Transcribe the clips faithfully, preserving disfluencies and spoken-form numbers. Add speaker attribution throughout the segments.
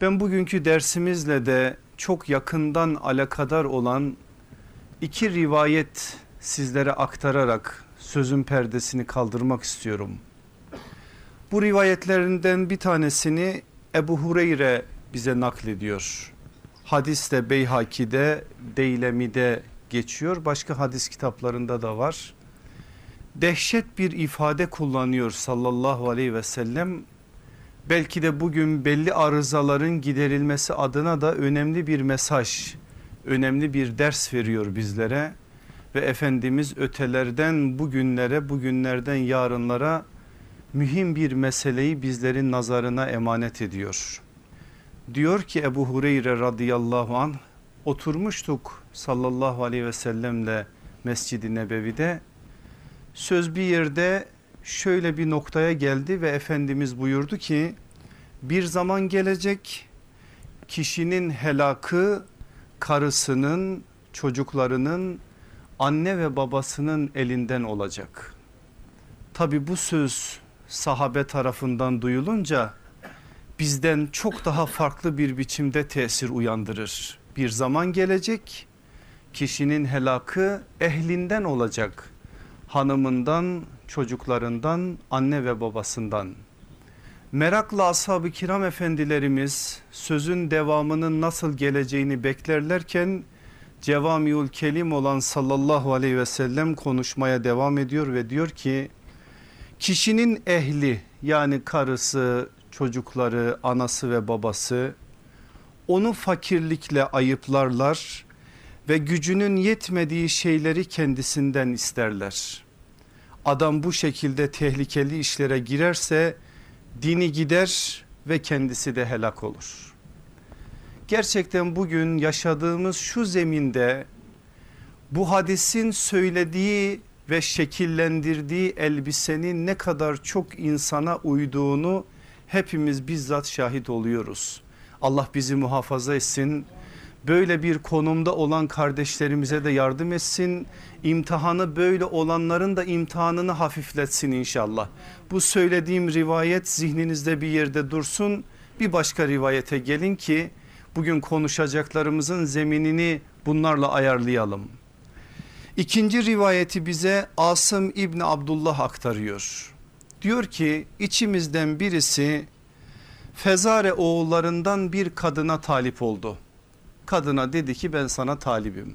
Speaker 1: Ben bugünkü dersimizle de çok yakından alakadar olan iki rivayet sizlere aktararak sözün perdesini kaldırmak istiyorum. Bu rivayetlerinden bir tanesini Ebu Hureyre bize naklediyor. Hadis de Beyhaki'de, Deylemi'de geçiyor. Başka hadis kitaplarında da var. Dehşet bir ifade kullanıyor sallallahu aleyhi ve sellem. Belki de bugün belli arızaların giderilmesi adına da önemli bir mesaj, önemli bir ders veriyor bizlere. Ve Efendimiz ötelerden bugünlere, bugünlerden yarınlara mühim bir meseleyi bizlerin nazarına emanet ediyor. Diyor ki Ebu Hureyre radıyallahu anh, oturmuştuk sallallahu aleyhi ve sellemle Mescid-i Nebevi'de. Söz bir yerde şöyle bir noktaya geldi ve Efendimiz buyurdu ki bir zaman gelecek, kişinin helakı karısının, çocuklarının, anne ve babasının elinden olacak. Tabi bu söz sahabe tarafından duyulunca bizden çok daha farklı bir biçimde tesir uyandırır. Bir zaman gelecek, kişinin helakı ehlinden olacak. Hanımından, çocuklarından, anne ve babasından. Merakla ashab-ı kiram efendilerimiz sözün devamının nasıl geleceğini beklerlerken Cevamiül Kelim olan sallallahu aleyhi ve sellem konuşmaya devam ediyor ve diyor ki kişinin ehli, yani karısı, çocukları, anası ve babası onu fakirlikle ayıplarlar ve gücünün yetmediği şeyleri kendisinden isterler. Adam bu şekilde tehlikeli işlere girerse dini gider ve kendisi de helak olur. Gerçekten bugün yaşadığımız şu zeminde bu hadisin söylediği ve şekillendirdiği elbisenin ne kadar çok insana uyduğunu hepimiz bizzat şahit oluyoruz. Allah bizi muhafaza etsin. Böyle bir konumda olan kardeşlerimize de yardım etsin. İmtihanı böyle olanların da imtihanını hafifletsin inşallah. Bu söylediğim rivayet zihninizde bir yerde dursun. Bir başka rivayete gelin ki bugün konuşacaklarımızın zeminini bunlarla ayarlayalım. İkinci rivayeti bize Asım İbni Abdullah aktarıyor. Diyor ki içimizden birisi Fezare oğullarından bir kadına talip oldu. Kadına dedi ki ben sana talibim.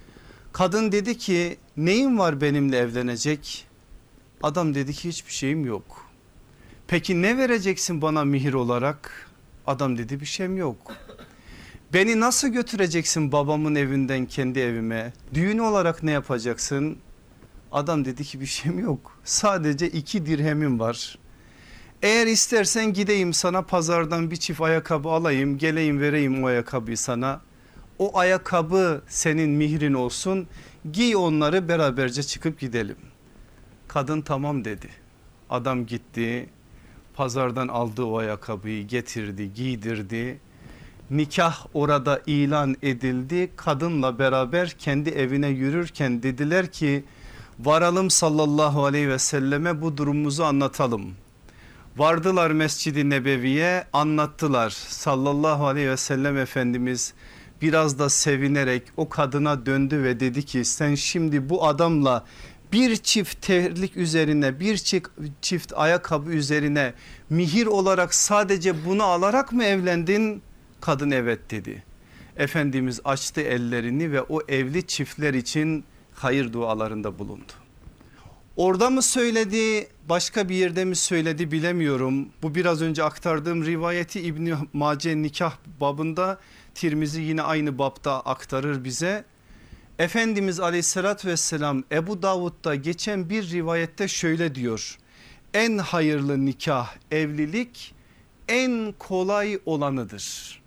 Speaker 1: Kadın dedi ki neyin var benimle evlenecek? Adam dedi ki hiçbir şeyim yok. Peki ne vereceksin bana mihir olarak? Adam dedi bir şeyim yok. Beni nasıl götüreceksin babamın evinden kendi evime? Düğün olarak ne yapacaksın? Adam dedi ki bir şeyim yok. Sadece iki dirhemim var. Eğer istersen gideyim sana pazardan bir çift ayakkabı alayım, geleyim vereyim o ayakkabıyı sana. O ayakkabı senin mihrin olsun, giy onları beraberce çıkıp gidelim. Kadın tamam dedi. Adam gitti, pazardan aldığı o ayakkabıyı getirdi, giydirdi. Nikah orada ilan edildi. Kadınla beraber kendi evine yürürken dediler ki varalım sallallahu aleyhi ve selleme bu durumumuzu anlatalım. Vardılar Mescid-i Nebevi'ye, anlattılar. Sallallahu aleyhi ve sellem Efendimiz biraz da sevinerek o kadına döndü ve dedi ki sen şimdi bu adamla bir çift terlik üzerine, bir çift, çift ayakkabı üzerine mihir olarak sadece bunu alarak mı evlendin? Kadın evet dedi. Efendimiz açtı ellerini ve o evli çiftler için hayır dualarında bulundu. Orada mı söyledi, başka bir yerde mi söyledi bilemiyorum. Bu biraz önce aktardığım rivayeti İbn-i Mace nikah babında, Tirmizi yine aynı babda aktarır bize. Efendimiz aleyhissalatü vesselam Ebu Davud'da geçen bir rivayette şöyle diyor. En hayırlı nikah, evlilik en kolay olanıdır.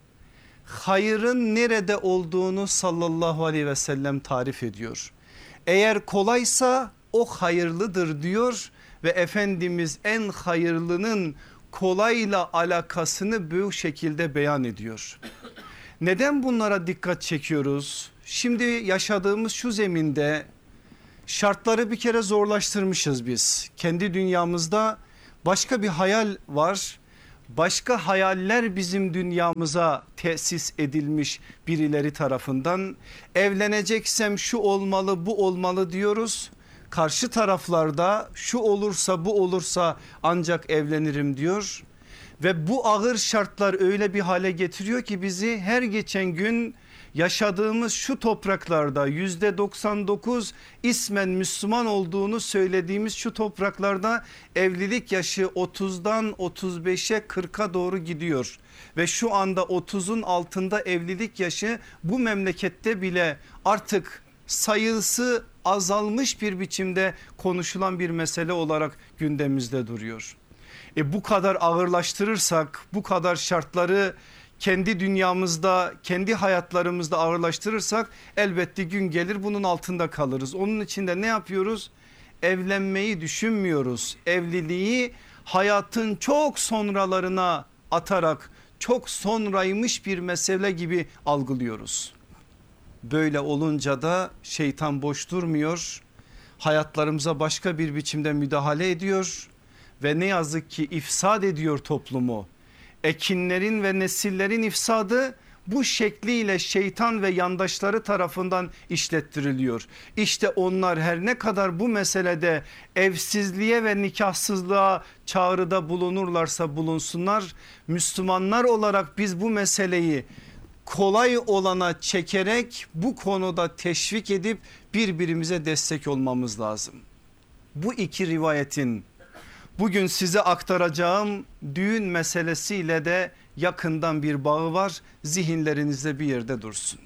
Speaker 1: Hayırın nerede olduğunu sallallahu aleyhi ve sellem tarif ediyor. Eğer kolaysa o hayırlıdır diyor ve Efendimiz en hayırlının kolayla alakasını bu şekilde beyan ediyor. Neden bunlara dikkat çekiyoruz? Şimdi yaşadığımız şu zeminde şartları bir kere zorlaştırmışız biz. Kendi dünyamızda başka bir hayal var. başka hayaller bizim dünyamıza tesis edilmiş birileri tarafından. Evleneceksem şu olmalı, bu olmalı diyoruz. Karşı taraflarda şu olursa, bu olursa ancak evlenirim diyor. Ve bu ağır şartlar öyle bir hale getiriyor ki bizi her geçen gün yaşadığımız şu topraklarda yüzde doksan dokuz ismen Müslüman olduğunu söylediğimiz şu topraklarda evlilik yaşı otuzdan otuz beşe kırka doğru gidiyor. Ve şu anda otuzun altında evlilik yaşı bu memlekette bile artık sayısı azalmış bir biçimde konuşulan bir mesele olarak gündemimizde duruyor. E bu kadar ağırlaştırırsak, bu kadar şartları kendi dünyamızda, kendi hayatlarımızda ağırlaştırırsak elbette gün gelir bunun altında kalırız. Onun için de ne yapıyoruz? Evlenmeyi düşünmüyoruz. Evliliği hayatın çok sonralarına atarak çok sonraymış bir mesele gibi algılıyoruz. Böyle olunca da şeytan boş durmuyor. Hayatlarımıza başka bir biçimde müdahale ediyor ve ne yazık ki ifsad ediyor toplumu. Ekinlerin ve nesillerin ifsadı bu şekliyle şeytan ve yandaşları tarafından işlettiriliyor. İşte onlar her ne kadar bu meselede evsizliğe ve nikahsızlığa çağrıda bulunurlarsa bulunsunlar, Müslümanlar olarak biz bu meseleyi kolay olana çekerek bu konuda teşvik edip birbirimize destek olmamız lazım. Bu iki rivayetin bugün size aktaracağım düğün meselesiyle de yakından bir bağı var. Zihinlerinizde bir yerde dursun.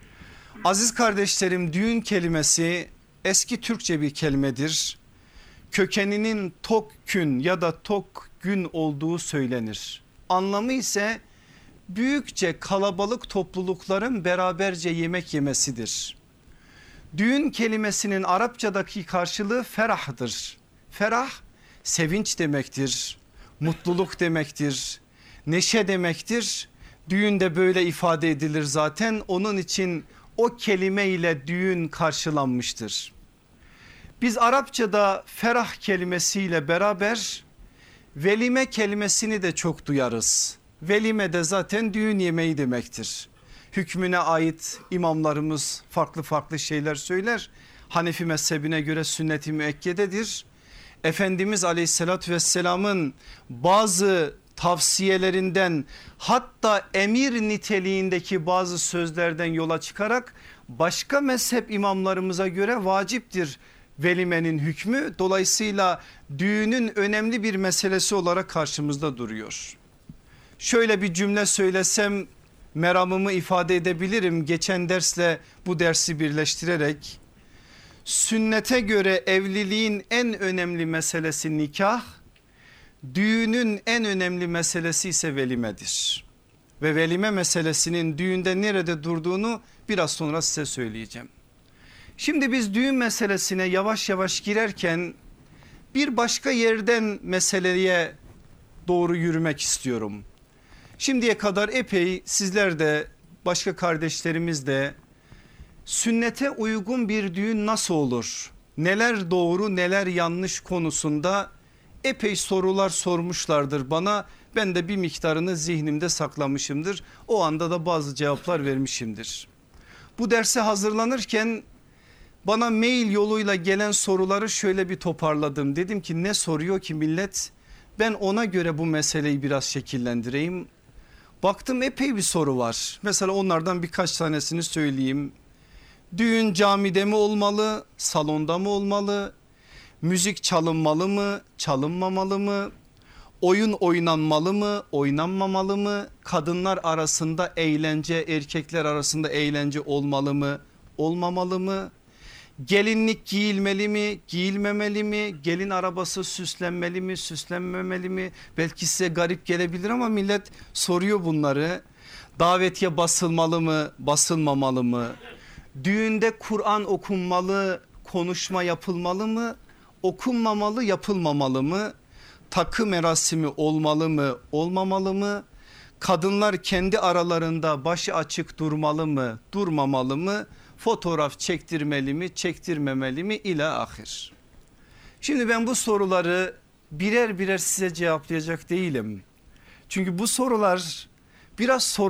Speaker 1: Aziz kardeşlerim, düğün kelimesi eski Türkçe bir kelimedir. Kökeninin tokün ya da tokgün olduğu söylenir. Anlamı ise büyükçe kalabalık toplulukların beraberce yemek yemesidir. Düğün kelimesinin Arapçadaki karşılığı ferahdır. Ferah sevinç demektir, mutluluk demektir, neşe demektir. Düğün de böyle ifade edilir zaten. Onun için o kelime ile düğün karşılanmıştır. Biz Arapçada ferah kelimesiyle beraber velime kelimesini de çok duyarız. Velime de zaten düğün yemeği demektir. Hükmüne ait imamlarımız farklı farklı şeyler söyler. Hanefi mezhebine göre sünnet-i müekkededir. Efendimiz aleyhissalatü vesselamın bazı tavsiyelerinden, hatta emir niteliğindeki bazı sözlerden yola çıkarak başka mezhep imamlarımıza göre vaciptir velimenin hükmü. Dolayısıyla düğünün önemli bir meselesi olarak karşımızda duruyor. Şöyle bir cümle söylesem meramımı ifade edebilirim. Geçen dersle bu dersi birleştirerek, sünnete göre evliliğin en önemli meselesi nikah, düğünün en önemli meselesi ise velimedir. Ve velime meselesinin düğünde nerede durduğunu biraz sonra size söyleyeceğim. Şimdi biz düğün meselesine yavaş yavaş girerken bir başka yerden meseleye doğru yürümek istiyorum. Şimdiye kadar epey sizler de başka kardeşlerimiz de sünnete uygun bir düğün nasıl olur? Neler doğru neler yanlış konusunda epey sorular sormuşlardır bana. Ben de bir miktarını zihnimde saklamışımdır. O anda da bazı cevaplar vermişimdir. Bu derse hazırlanırken bana mail yoluyla gelen soruları şöyle bir toparladım. Dedim ki ne soruyor ki millet? Ben ona göre bu meseleyi biraz şekillendireyim. Baktım epey bir soru var. Mesela onlardan birkaç tanesini söyleyeyim. Düğün camide mi olmalı, salonda mı olmalı? Müzik çalınmalı mı, çalınmamalı mı? Oyun oynanmalı mı, oynanmamalı mı? Kadınlar arasında eğlence, erkekler arasında eğlence olmalı mı, olmamalı mı? Gelinlik giyilmeli mi, giyilmemeli mi? Gelin arabası süslenmeli mi, süslenmemeli mi? Belki size garip gelebilir ama millet soruyor bunları. Davetiye basılmalı mı, basılmamalı mı? Düğünde Kur'an okunmalı, konuşma yapılmalı mı? Okunmamalı, yapılmamalı mı? Takı merasimi olmalı mı, olmamalı mı? Kadınlar kendi aralarında başı açık durmalı mı, durmamalı mı? Fotoğraf çektirmeli mi, çektirmemeli mi ila ahir. Şimdi ben bu soruları birer birer size cevaplayacak değilim. Çünkü bu sorular biraz